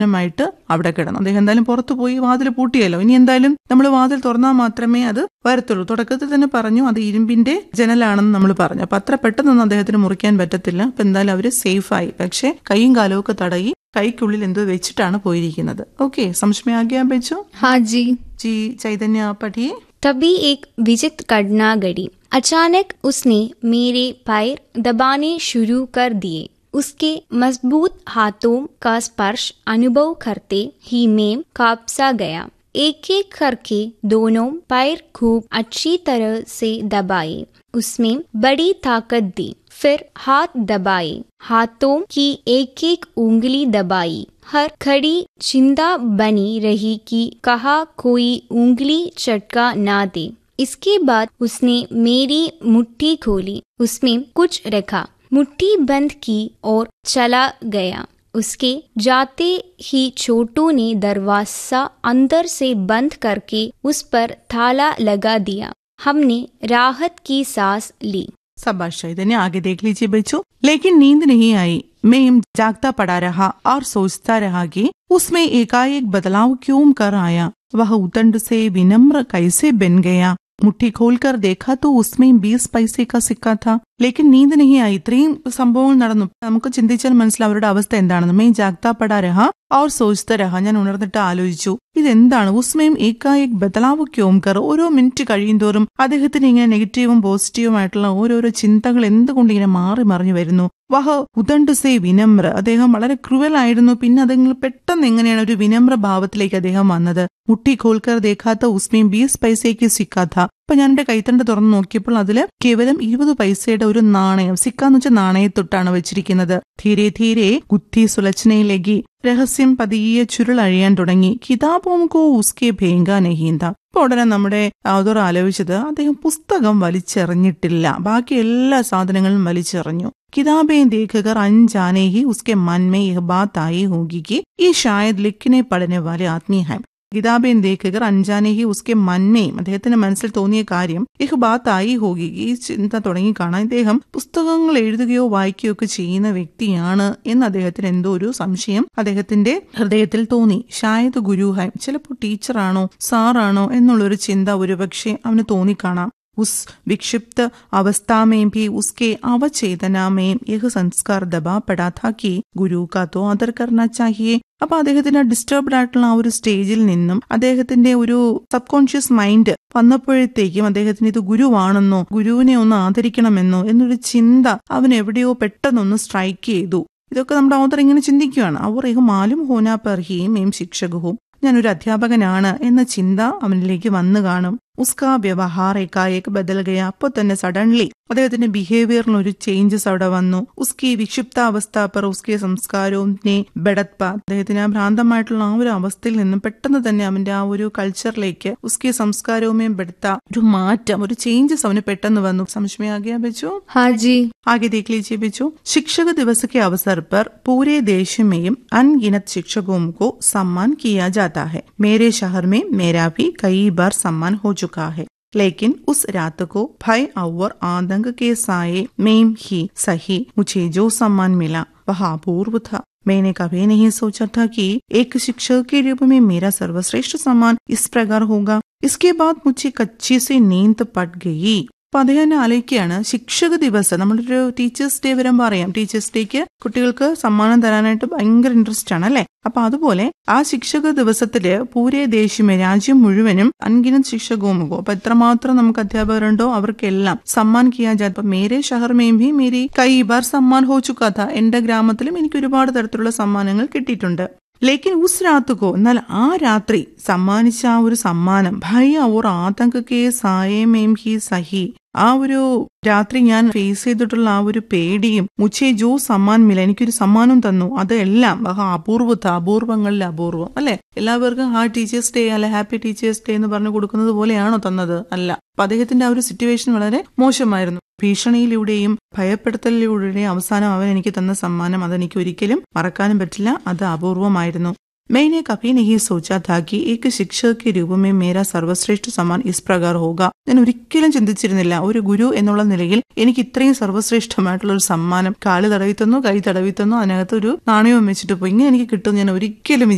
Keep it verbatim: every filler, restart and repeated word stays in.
ായിട്ട് അവിടെ കിടന്നു. അദ്ദേഹം എന്തായാലും പുറത്തു പോയി വാതിൽ പൂട്ടിയല്ലോ. ഇനി എന്തായാലും നമ്മൾ വാതിൽ തുറന്നാൽ മാത്രമേ അത് വരത്തുള്ളൂ. തുടക്കത്തിൽ തന്നെ പറഞ്ഞു അത് ഇരുമ്പിന്റെ ജനലാണെന്ന് നമ്മൾ പറഞ്ഞു. അപ്പൊ അത്ര പെട്ടെന്നൊന്നും അദ്ദേഹത്തിന് മുറിക്കാൻ പറ്റത്തില്ല. അപ്പൊ എന്തായാലും അവര് സേഫായി. പക്ഷെ കൈയും കാലവും ഒക്കെ തടയി കൈക്കുള്ളിൽ എന്തോ വെച്ചിട്ടാണ് പോയിരിക്കുന്നത്. ഓക്കെ, समझ आ गया बच्चों? हाँ जी जी चैतन्य पढ़िए. तभी एक विचित्र घटना घटी. अचानक उसने मेरे पैर दबाने शुरू कर दिए. उसके मजबूत हाथों का स्पर्श अनुभव करते ही मैं कांप सा गया. एक एक करके दोनों पैर खूब अच्छी तरह से दबाए. उसमें बड़ी ताकत दी. फिर हाथ दबाए. हाथों की एक एक उंगली दबाई. हर खड़ी चिंता बनी रही कि कहा कोई उंगली चटका ना दे. इसके बाद उसने मेरी मुट्ठी खोली. उसमें कुछ रखा. मुट्ठी बंद की और चला गया. उसके जाते ही छोटू ने दरवाजा अंदर से बंद करके उस पर ताला लगा दिया. हमने राहत की सांस ली. शाबाश चैतन्य, आगे देख लीजिए बच्चों. लेकिन नींद नहीं आई. मैं जागता पड़ा रहा और सोचता रहा कि उसमें एकाएक बदलाव क्यों कर आया. वह उतंड से विनम्र कैसे बन गया. मुट्ठी खोलकर देखा तो उसमें बीस पैसे का सिक्का था. ലേക്കിൻ നീന്ത് नहीं आई. ഇത്രയും സംഭവങ്ങൾ നടന്നു. നമുക്ക് ചിന്തിച്ചാൽ മനസ്സിലാവും അവരുടെ അവസ്ഥ എന്താണെന്ന്. മേ ജാഗ്താ പടാ രഹ ഔർ സോച്താ രഹ. ഞാൻ ഉണർന്നിട്ട് ആലോചിച്ചു ഇതെന്താണ്. ഉസ്മേം ഏകായേക് ബദലാവ് ക്യോം കർ. ഓരോ മിനിറ്റ് കഴിയുന്തോറും അദ്ദേഹത്തിന് ഇങ്ങനെ നെഗറ്റീവും പോസിറ്റീവും ആയിട്ടുള്ള ഓരോരോ ചിന്തകൾ എന്തുകൊണ്ട് ഇങ്ങനെ മാറി മറിഞ്ഞു വരുന്നു. വഹ ഉദണ്ട് സേ വിനമ്ര. അദ്ദേഹം വളരെ ക്രൂവൽ ആയിരുന്നു. പിന്നെ അതെങ്കിലും പെട്ടെന്ന് എങ്ങനെയാണ് ഒരു വിനമ്ര ഭാവത്തിലേക്ക് അദ്ദേഹം വന്നത്. മുട്ടി ഖോൽക്കർ ദേഖാത്ത ഉസ്മേം ബീസ് പൈസയ്ക്ക് സിക്കാത്ത. അപ്പൊ ഞാൻ എന്റെ കൈത്തണ്ട് തുറന്നു നോക്കിയപ്പോൾ അതില് കേവലം ഇരുപത് പൈസയുടെ ഒരു നാണയം, സിക്കാന്ന് വെച്ചാൽ നാണയത്തൊട്ടാണ് വെച്ചിരിക്കുന്നത്. ധീരെ ധീരെ കുത്തി സുലച്ചനയിലേക്ക് രഹസ്യം പതിയെ ചുരുളഴിയാൻ തുടങ്ങി. കിതാബോം കോ ഉസ്കെ ഭേങ്കാ നഹീന്ത. അപ്പൊ ഉടനെ നമ്മുടെ ആദർ ആലോചിച്ചത് അദ്ദേഹം പുസ്തകം വലിച്ചെറിഞ്ഞിട്ടില്ല. ബാക്കി എല്ലാ സാധനങ്ങളും വലിച്ചെറിഞ്ഞു. किताबें देखकर अनजाने ही उसके मन में यह बात आई होगी कि ये शायद लिखने पढ़ने वाले आदमी है. കിതാബേൻ ദേഖകർ അഞ്ചാനെ ഹി ഉസ്കെ മന്മേയും അദ്ദേഹത്തിന്റെ മനസ്സിൽ തോന്നിയ കാര്യം ഇഹ് ബാത്ത് ആയി ഹോഗി. ഈ ചിന്ത തുടങ്ങി കാണാൻ ഇദ്ദേഹം പുസ്തകങ്ങൾ എഴുതുകയോ വായിക്കുകയോ ഒക്കെ ചെയ്യുന്ന വ്യക്തിയാണ് എന്ന് അദ്ദേഹത്തിന് എന്തോ ഒരു സംശയം അദ്ദേഹത്തിന്റെ ഹൃദയത്തിൽ തോന്നി. ഷായത് ഗുരുഹായും, ചിലപ്പോൾ ടീച്ചറാണോ സാറാണോ എന്നുള്ളൊരു ചിന്ത ഒരുപക്ഷെ അവന് തോന്നിക്കാണാം. उस विक्षिप्त अवस्था में भी उसके अवचेतना में यह संस्कार दबा पड़ा था कि गुरु का तो आदर करना चाहिए. അപ്പൊ അദ്ദേഹത്തിന്റെ ഡിസ്റ്റർബ്ഡ് ആയിട്ടുള്ള ആ ഒരു സ്റ്റേജിൽ നിന്നും അദ്ദേഹത്തിന്റെ ഒരു സബ് കോൺഷ്യസ് മൈൻഡ് വന്നപ്പോഴത്തേക്കും അദ്ദേഹത്തിന് ഇത് ഗുരുവാണെന്നോ ഗുരുവിനെ ഒന്ന് ആദരിക്കണമെന്നോ എന്നൊരു ചിന്ത അവൻ എവിടെയോ പെട്ടെന്നൊന്ന് സ്ട്രൈക്ക് ചെയ്തു. ഇതൊക്കെ നമ്മുടെ ഓതർ ഇങ്ങനെ ചിന്തിക്കുകയാണ്. അവർ ഇഹ് മാലും ഹോനാ പർഹിയും എം ശിക്ഷകവും, ഞാനൊരു അധ്യാപകനാണ് എന്ന ചിന്ത അവനിലേക്ക് വന്നു കാണും. ഉസ്കാ വ്യവഹാർ ഏകായേക് ബദൽ ഗയ. അപ്പൊ തന്നെ സഡൻലി അദ്ദേഹത്തിന്റെ ബിഹേവിയറിന് ഒരു ചേഞ്ചസ് അവിടെ വന്നു. ഉസ്കി വിക്ഷിപ്താവസ്ഥ പർ ഉസ്കെ സംസ്കാരവും ബെടത്പ. അദ്ദേഹത്തിന് ആ ഭ്രാന്തമായിട്ടുള്ള ആ ഒരു അവസ്ഥയിൽ നിന്നും പെട്ടെന്ന് തന്നെ അവന്റെ ആ ഒരു കൾച്ചറിലേക്ക് ഉസ്കെ സംസ്കാരവുമേ ബെടുത്ത ഒരു മാറ്റം, ഒരു ചേഞ്ചസ് അവന് പെട്ടെന്ന് വന്നു. സമझ में आ गया बच्चों? हाँ जी. आगे देख लीजिए बच्चों. शिक्षक दिवस के अवसर पर पूरे देश में अनगिनत शिक्षकों को सम्मान किया जाता है. मेरे शहर में मेरा भी कई बार सम्मान हो चुका है. लेकिन उस रात को भय और आतंक के साए में ही सही मुझे जो सम्मान मिला वह अपूर्व था. मैंने कभी नहीं सोचा था कि एक शिक्षक के रूप में मेरा सर्वश्रेष्ठ सम्मान इस प्रकार होगा. इसके बाद मुझे कच्ची से नींद पड़ गई. അപ്പൊ അദ്ദേഹം തന്നെ ആലോചിക്കുകയാണ്, ശിക്ഷക ദിവസം നമ്മളൊരു ടീച്ചേഴ്സ് ഡേ വരുമ്പോൾ അറിയാം, ടീച്ചേഴ്സ് ഡേക്ക് കുട്ടികൾക്ക് സമ്മാനം തരാനായിട്ട് ഭയങ്കര ഇൻട്രസ്റ്റ് ആണ് അല്ലെ. അപ്പൊ അതുപോലെ ആ ശിക്ഷക ദിവസത്തില് പൂരേ ദേശമേ, രാജ്യം മുഴുവനും അൻഗിനത് ശിക്ഷകവും. അപ്പൊ എത്രമാത്രം നമുക്ക് അധ്യാപകരുണ്ടോ അവർക്കെല്ലാം സമ്മാൻ കിയാ ജാത. അപ്പൊ മേരെ ഷഹർമേം ഭി മേരി കൈ ബാർ സമ്മാൻ ഹോ ചുക്കാ ഥാ. എന്റെ ഗ്രാമത്തിലും എനിക്ക് ഒരുപാട് തരത്തിലുള്ള സമ്മാനങ്ങൾ കിട്ടിയിട്ടുണ്ട്. ലേക്കിൻ ഉസ് രാത്തുക്കോ, എന്നാൽ ആ രാത്രി സമ്മാനിച്ച ആ ഒരു സമ്മാനം ഭയ ഓർ ആതങ്കക്കെ സായമേം ഹി സഹി. ആ ഒരു രാത്രി ഞാൻ ഫേസ് ചെയ്തിട്ടുള്ള ആ ഒരു പേടിയും മുച്ചേ ജോ സമ്മാൻ മില, എനിക്കൊരു സമ്മാനം തന്നു, അതെല്ലാം അപൂർവത, അപൂർവങ്ങളിൽ അപൂർവം അല്ലെ. എല്ലാവർക്കും ആ ടീച്ചേഴ്സ് ഡേ അല്ലെ ഹാപ്പി ടീച്ചേഴ്സ് ഡേ എന്ന് പറഞ്ഞു കൊടുക്കുന്നത് പോലെയാണോ തന്നത്? അല്ല. അപ്പൊ അദ്ദേഹത്തിന്റെ ആ ഒരു സിറ്റുവേഷൻ വളരെ മോശമായിരുന്നു. ഭീഷണിയിലൂടെയും ഭയപ്പെടുത്തലിലൂടെയും അവസാനം അവൻ എനിക്ക് തന്ന സമ്മാനം അതെനിക്ക് ഒരിക്കലും മറക്കാനും പറ്റില്ല, അത് അപൂർവമായിരുന്നു. मैंने कभी नहीं सोचा था कि एक शिक्षक के रूप में मेरा सर्वश्रेष्ठ सम्मान इस प्रकार होगा. ഞാൻ ഒരിക്കലും ചിന്തിച്ചിരുന്നില്ല ഒരു ഗുരു എന്നുള്ള നിലയിൽ എനിക്ക് ഇത്രയും സർവ്വശ്രേഷ്ഠമായിട്ടുള്ള ഒരു സമ്മാനം കാല് തടവി തന്നു, കൈ തടവി തന്നു, അതിനകത്ത് ഒരു നാണയവും വെച്ചിട്ട് പോയി ഇങ്ങനെ എനിക്ക് കിട്ടും ഞാൻ ഒരിക്കലും